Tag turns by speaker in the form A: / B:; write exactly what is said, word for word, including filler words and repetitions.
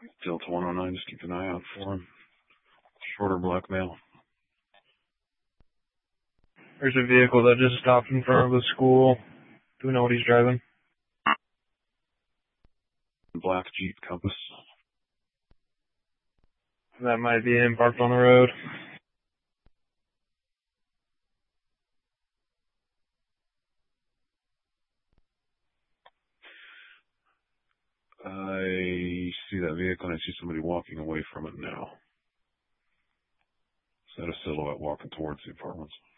A: Delta one oh nine, just keep an eye out for him. Shorter black male.
B: There's a vehicle that just stopped in front of the school. Do we know what he's driving?
A: Black Jeep Compass.
B: That might be him parked on the road.
A: I see that vehicle and I see somebody walking away from it now. Is that a silhouette walking towards the apartments?